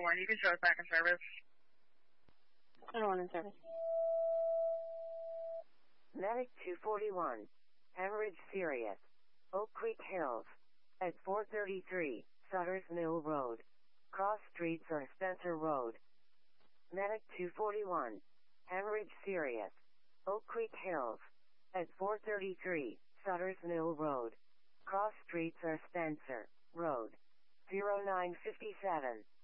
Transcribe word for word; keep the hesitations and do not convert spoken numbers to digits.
one. You can show us back in service. ten one in service. Medic two forty-one. Hemorrhage serious. Oak Creek Hills. At four thirty-three, Sutter's Mill Road. Cross Streets or Spencer Road. Medic two forty-one. Hemorrhage serious. Oak Creek Hills. At four thirty-three, Sutter's Mill Road. Cross Streets or Spencer Road. zero nine five seven.